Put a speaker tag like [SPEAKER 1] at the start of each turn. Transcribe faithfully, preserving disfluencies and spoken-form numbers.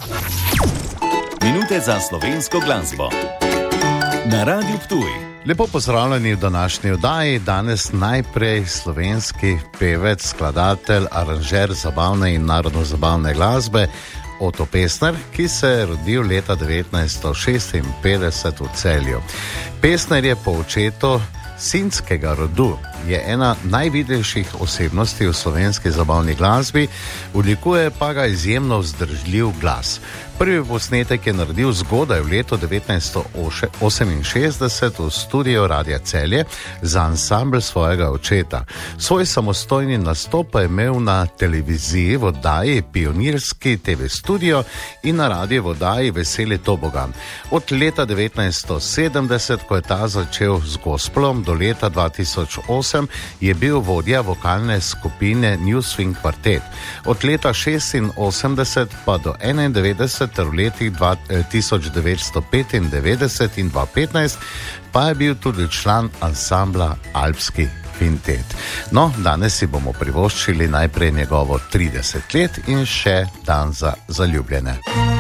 [SPEAKER 1] Minute za slovensko glasbo na Radiu Ptuj.
[SPEAKER 2] Lepo pozdravljeni v današnji oddaji. Danes najprej slovenski pevec, skladatelj, aranžer zabavne in narodno-zabavne glasbe Oto Pestner, ki se je rodil leta devetnajststo šestinpetdeset v Celju. Pestner je po očetu sinjskega rodu, je ena najvidnejših osebnosti v slovenski zabavni glasbi, odlikuje pa ga izjemno vzdržljiv glas. Prvi posnetek je naredil zgodaj v letu devetnajststo oseminšestdeset v studiu Radia Celje za ansambl svojega očeta. Svoj samostojni nastop pa je imel na televiziji v oddaji Pionirski te ve studio in na radiju v oddaji Veseli tobogan. Od leta devetnajststo sedemdeset, ko je ta začel z gospelom, do leta dva tisoč osem je bil vodja vokalne skupine New Swing Quartet. Od leta šestinosemdeset pa do enaindevetdeset ter v letih tisoč devetsto petindevetdeset in dva tisoč petnajst pa je bil tudi član ansambla Alpski kvintet. No, danes si bomo privoščili najprej njegovo trideset let in še dan za zaljubljene.